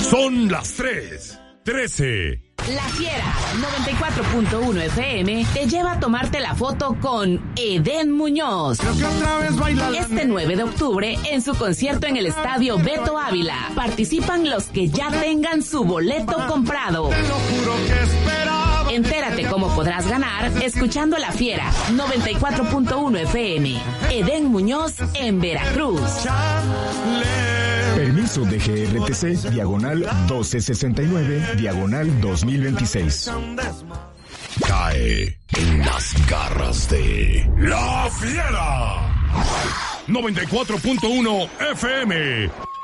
Son las 3:13. La Fiera 94.1 FM te lleva a tomarte la foto con Edén Muñoz. Este 9 de octubre en su concierto en el Estadio Beto Ávila. Participan los que ya tengan su boleto comprado. Entérate cómo podrás ganar escuchando La Fiera 94.1 FM. Edén Muñoz en Veracruz. Permiso de GRTC, diagonal 1269, diagonal 2026. Cae en las garras de La Fiera 94.1 FM.